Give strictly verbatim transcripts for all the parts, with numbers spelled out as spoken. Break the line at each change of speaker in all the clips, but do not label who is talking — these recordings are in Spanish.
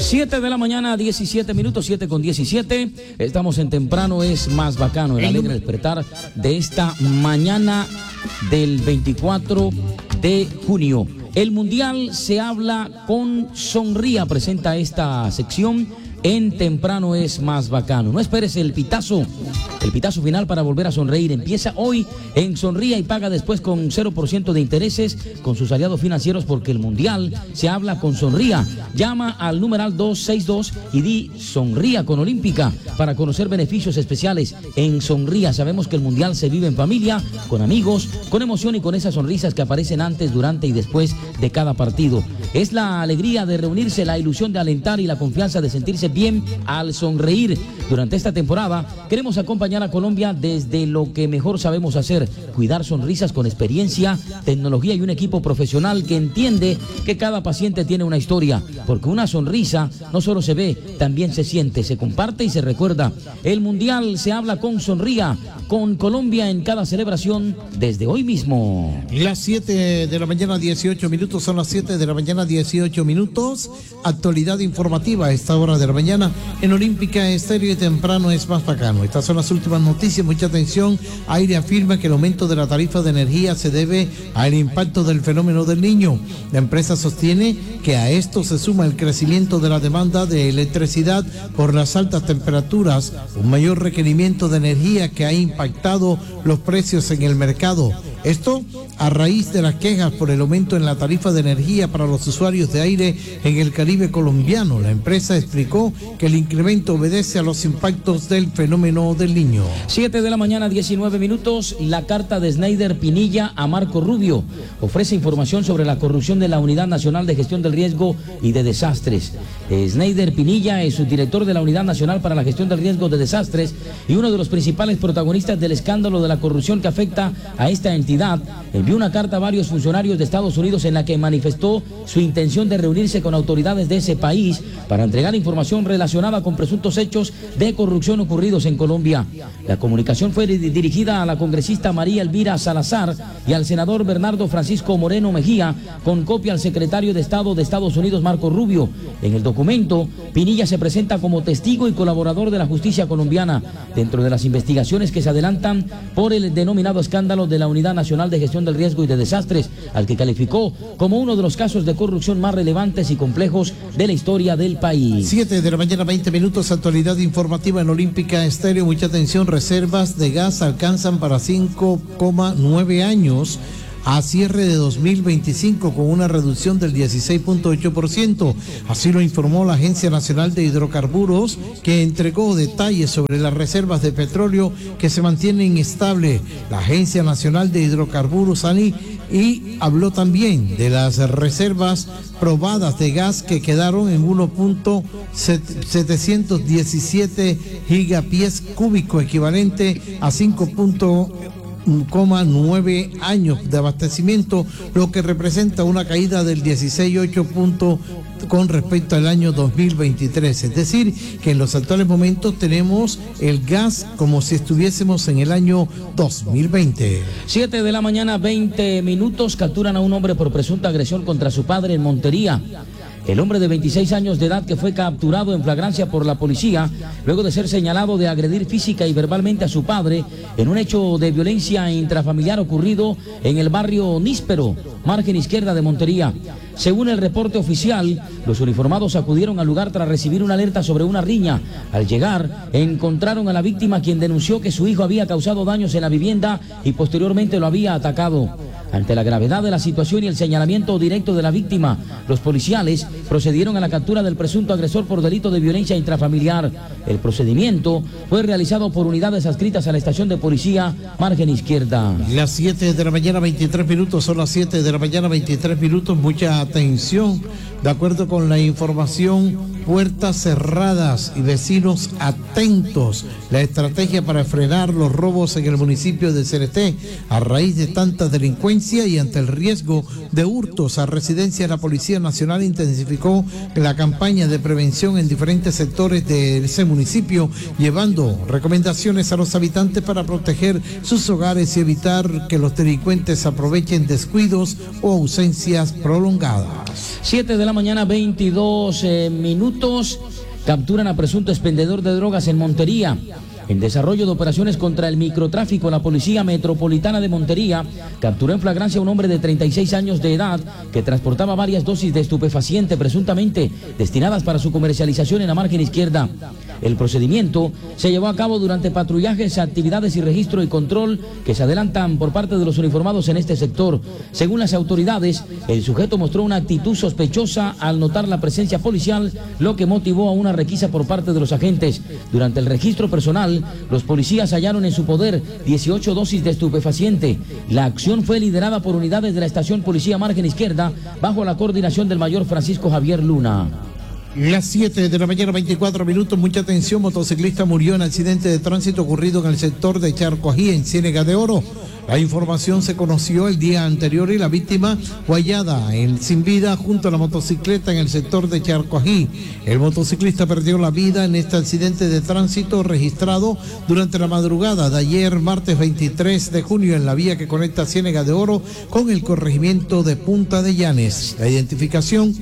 siete de la mañana, diecisiete minutos, siete con diecisiete. Estamos en Temprano es Más Bacano, el alegre despertar de esta mañana del veinticuatro de junio. El Mundial se habla con Sonría, presenta esta sección en Temprano es Más Bacano. No esperes el pitazo, el pitazo final para volver a sonreír. Empieza hoy en Sonría y paga después con cero por ciento de intereses con sus aliados financieros, porque el Mundial se habla con Sonría. Llama al numeral dos seis dos y di Sonría con Olímpica para conocer beneficios especiales en Sonría. Sabemos que el Mundial se vive en familia, con amigos, con emoción y con esas sonrisas que aparecen antes, durante y después de cada partido. Es la alegría de reunirse, la ilusión de alentar y la confianza de sentirse bien al sonreír. Durante esta temporada queremos acompañar a Colombia desde lo que mejor sabemos hacer: cuidar sonrisas con experiencia, tecnología y un equipo profesional que entiende que cada paciente tiene una historia, porque una sonrisa no solo se ve, también se siente, se comparte y se recuerda. El Mundial se habla con Sonría, con Colombia en cada celebración desde hoy mismo.
Las siete de la mañana, dieciocho minutos, son las siete de la mañana, dieciocho minutos. Actualidad informativa a esta hora de la mañana en Olímpica Estéreo y Temprano es Más Bacano. Estas son las últimas noticias, mucha atención. Aire afirma que el aumento de la tarifa de energía se debe al impacto del fenómeno del Niño. La empresa sostiene que a esto se suma el crecimiento de la demanda de electricidad por las altas temperaturas, un mayor requerimiento de energía que ha impactado los precios en el mercado. Esto a raíz de las quejas por el aumento en la tarifa de energía para los usuarios de aire en el Caribe colombiano. La empresa explicó que el incremento obedece a los impactos del fenómeno del Niño.
siete de la mañana, diecinueve minutos. La carta de Snyder Pinilla a Marco Rubio ofrece información sobre la corrupción de la Unidad Nacional de Gestión del Riesgo y de Desastres. Snyder Pinilla es subdirector de la Unidad Nacional para la Gestión del Riesgo de Desastres y uno de los principales protagonistas del escándalo de la corrupción que afecta a esta entidad. Envió una carta a varios funcionarios de Estados Unidos en la que manifestó su intención de reunirse con autoridades de ese país para entregar información relacionada con presuntos hechos de corrupción ocurridos en Colombia. La comunicación fue dirigida a la congresista María Elvira Salazar y al senador Bernardo Francisco Moreno Mejía, con copia al secretario de Estado de Estados Unidos, Marco Rubio. En el documento, Pinilla se presenta como testigo y colaborador de la justicia colombiana dentro de las investigaciones que se adelantan por el denominado escándalo de la Unidad Nacional de Gestión del Riesgo y de Desastres, al que calificó como uno de los casos de corrupción más relevantes y complejos de la historia del país.
siete de la mañana, veinte minutos, actualidad informativa en Olímpica Estéreo. Mucha atención, reservas de gas alcanzan para cinco coma nueve años a cierre de dos mil veinticinco, con una reducción del dieciséis punto ocho por ciento. Así lo informó la Agencia Nacional de Hidrocarburos, que entregó detalles sobre las reservas de petróleo que se mantienen estables. La Agencia Nacional de Hidrocarburos, ANI, y habló también de las reservas probadas de gas que quedaron en uno punto setecientos diecisiete gigapies cúbicos, equivalente a cinco coma nueve años de abastecimiento, lo que representa una caída del dieciséis punto ocho puntos con respecto al año dos mil veintitrés. Es decir, que en los actuales momentos tenemos el gas como si estuviésemos en el año dos mil veinte.
siete de la mañana, veinte minutos. Capturan a un hombre por presunta agresión contra su padre en Montería. El hombre de veintiséis años de edad, que fue capturado en flagrancia por la policía luego de ser señalado de agredir física y verbalmente a su padre en un hecho de violencia intrafamiliar ocurrido en el barrio Níspero, margen izquierda de Montería. Según el reporte oficial, los uniformados acudieron al lugar tras recibir una alerta sobre una riña. Al llegar, encontraron a la víctima, quien denunció que su hijo había causado daños en la vivienda y posteriormente lo había atacado. Ante la gravedad de la situación y el señalamiento directo de la víctima, los policiales procedieron a la captura del presunto agresor por delito de violencia intrafamiliar. El procedimiento fue realizado por unidades adscritas a la estación de policía margen izquierda.
Las siete de la mañana, veintitrés minutos, son las siete de la mañana, veintitrés minutos. Mucha atención. De acuerdo con la información, puertas cerradas y vecinos atentos. La estrategia para frenar los robos en el municipio de Cereté a raíz de tanta delincuencia y ante el riesgo de hurtos a residencias, la Policía Nacional intensificó la campaña de prevención en diferentes sectores de ese municipio, llevando recomendaciones a los habitantes para proteger sus hogares y evitar que los delincuentes aprovechen descuidos o ausencias prolongadas.
siete de la mañana, veintidós eh, minutos. minutos, capturan a presunto expendedor de drogas en Montería. En desarrollo de operaciones contra el microtráfico, la Policía Metropolitana de Montería capturó en flagrancia a un hombre de treinta y seis años de edad que transportaba varias dosis de estupefaciente presuntamente destinadas para su comercialización en la margen izquierda. El procedimiento se llevó a cabo durante patrullajes, actividades y registro y control que se adelantan por parte de los uniformados en este sector. Según las autoridades, el sujeto mostró una actitud sospechosa al notar la presencia policial, lo que motivó a una requisa por parte de los agentes. Durante el registro personal, los policías hallaron en su poder dieciocho dosis de estupefaciente. La acción fue liderada por unidades de la estación Policía Margen Izquierda bajo la coordinación del mayor Francisco Javier Luna.
Las siete de la mañana, veinticuatro minutos, mucha atención, motociclista murió en accidente de tránsito ocurrido en el sector de Charcoají, en Ciénega de Oro. La información se conoció el día anterior y la víctima fue hallada en, sin vida junto a la motocicleta en el sector de Charcoají. El motociclista perdió la vida en este accidente de tránsito registrado durante la madrugada de ayer, martes veintitrés de junio, en la vía que conecta Ciénega de Oro con el corregimiento de Punta de Llanes. La identificación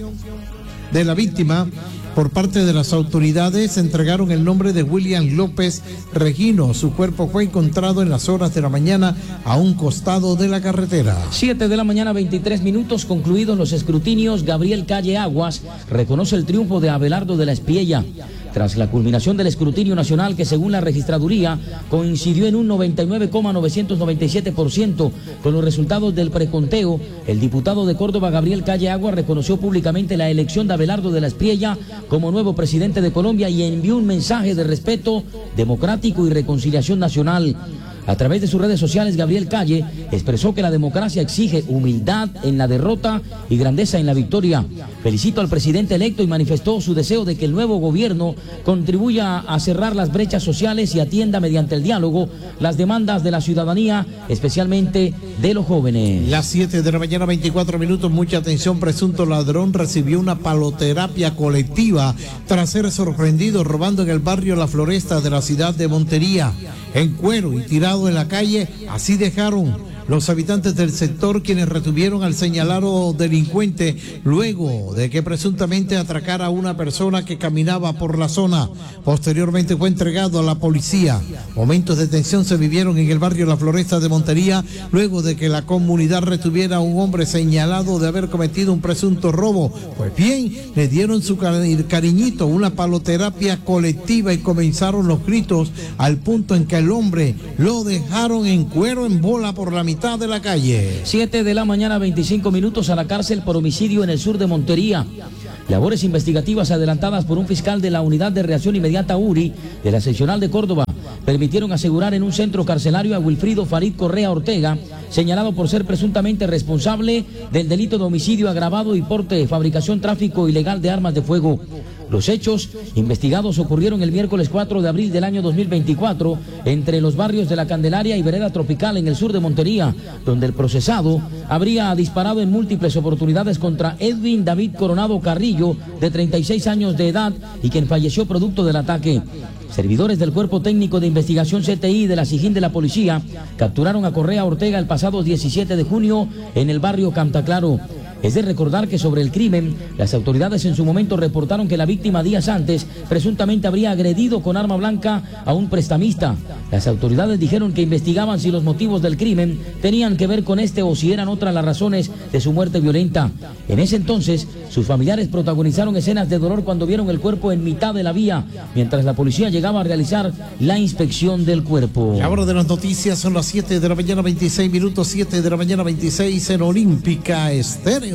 de la víctima por parte de las autoridades entregaron el nombre de William López Regino. Su cuerpo fue encontrado en las horas de la mañana a un costado de la carretera.
siete de la mañana, veintitrés minutos, concluidos los escrutinios, Gabriel Calle Aguas reconoce el triunfo de Abelardo de la Espriella. Tras la culminación del escrutinio nacional, que según la registraduría coincidió en un noventa y nueve coma novecientos noventa y siete por ciento con los resultados del preconteo, el diputado de Córdoba, Gabriel Calle Aguas, reconoció públicamente la elección de Abelardo de la Espriella como nuevo presidente de Colombia y envió un mensaje de respeto democrático y reconciliación nacional. A través de sus redes sociales, Gabriel Calle expresó que la democracia exige humildad en la derrota y grandeza en la victoria. Felicito al presidente electo y manifestó su deseo de que el nuevo gobierno contribuya a cerrar las brechas sociales y atienda mediante el diálogo las demandas de la ciudadanía, especialmente de los jóvenes.
Las siete de la mañana, veinticuatro minutos, mucha atención, presunto ladrón recibió una paloterapia colectiva tras ser sorprendido robando en el barrio La Floresta de la ciudad de Montería. En cuero y tirado en la calle, así dejaron los habitantes del sector, quienes retuvieron al señalado delincuente luego de que presuntamente atracara a una persona que caminaba por la zona. Posteriormente fue entregado a la policía. Momentos de tensión se vivieron en el barrio La Floresta de Montería luego de que la comunidad retuviera a un hombre señalado de haber cometido un presunto robo. Pues bien, le dieron su cariñito, una paloterapia colectiva, y comenzaron los gritos al punto en que el hombre lo dejaron en cuero en bola por la mitad de la calle.
siete de la mañana, veinticinco minutos, a la cárcel por homicidio en el sur de Montería. Labores investigativas adelantadas por un fiscal de la Unidad de Reacción Inmediata U R I de la Seccional de Córdoba permitieron asegurar en un centro carcelario a Wilfrido Farid Correa Ortega, señalado por ser presuntamente responsable del delito de homicidio agravado y porte, fabricación, tráfico ilegal de armas de fuego. Los hechos investigados ocurrieron el miércoles cuatro de abril del año dos mil veinticuatro entre los barrios de La Candelaria y Vereda Tropical en el sur de Montería, donde el procesado habría disparado en múltiples oportunidades contra Edwin David Coronado Carrillo, de treinta y seis años de edad, y quien falleció producto del ataque. Servidores del Cuerpo Técnico de Investigación C T I de la SIJIN de la Policía capturaron a Correa Ortega el pasado diecisiete de junio en el barrio Cantaclaro. Es de recordar que sobre el crimen, las autoridades en su momento reportaron que la víctima días antes presuntamente habría agredido con arma blanca a un prestamista. Las autoridades dijeron que investigaban si los motivos del crimen tenían que ver con este o si eran otras las razones de su muerte violenta. En ese entonces, sus familiares protagonizaron escenas de dolor cuando vieron el cuerpo en mitad de la vía, mientras la policía llegaba a realizar la inspección del cuerpo.
La hora de las noticias son las siete de la mañana, veintiséis minutos, siete de la mañana, veintiséis en Olímpica Estéreo.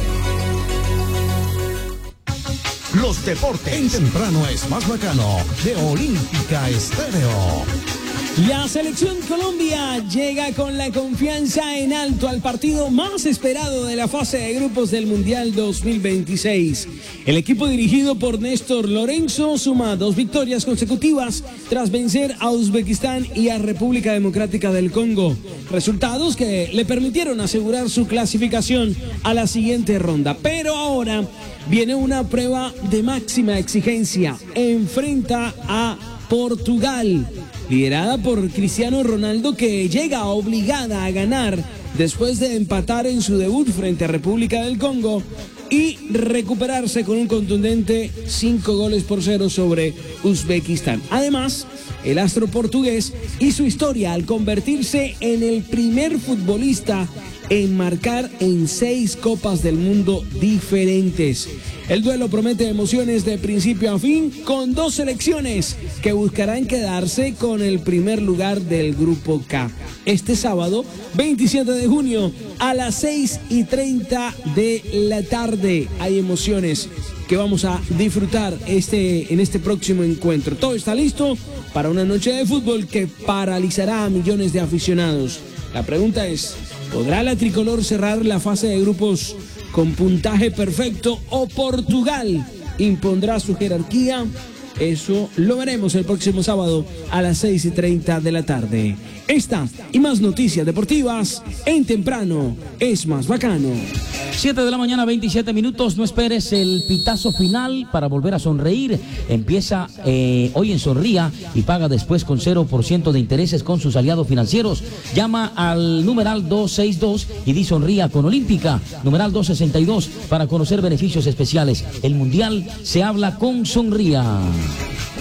Los deportes en temprano es más bacano de Olímpica Estéreo.
La selección Colombia llega con la confianza en alto al partido más esperado de la fase de grupos del Mundial dos mil veintiséis. El equipo dirigido por Néstor Lorenzo suma dos victorias consecutivas tras vencer a Uzbekistán y a República Democrática del Congo. Resultados que le permitieron asegurar su clasificación a la siguiente ronda. Pero ahora viene una prueba de máxima exigencia. Enfrenta a Portugal, liderada por Cristiano Ronaldo, que llega obligada a ganar después de empatar en su debut frente a República del Congo, y recuperarse con un contundente cinco goles por cero sobre Uzbekistán. Además, el astro portugués hizo historia al convertirse en el primer futbolista en marcar en seis Copas del Mundo diferentes. El duelo promete emociones de principio a fin con dos selecciones que buscarán quedarse con el primer lugar del Grupo K. Este sábado, veintisiete de junio, a las seis y treinta de la tarde, hay emociones que vamos a disfrutar este, en este próximo encuentro. Todo está listo para una noche de fútbol que paralizará a millones de aficionados. La pregunta es, ¿podrá la tricolor cerrar la fase de grupos con puntaje perfecto o Portugal impondrá su jerarquía? Eso lo veremos el próximo sábado a las seis y treinta de la tarde. Esta y más noticias deportivas en Temprano es Más Bacano.
siete de la mañana, veintisiete minutos. No esperes el pitazo final para volver a sonreír. Empieza eh, hoy en Sonría y paga después con cero por ciento de intereses con sus aliados financieros. Llama al numeral doscientos sesenta y dos y di Sonría con Olímpica. Numeral doscientos sesenta y dos para conocer beneficios especiales. El Mundial se habla con Sonría.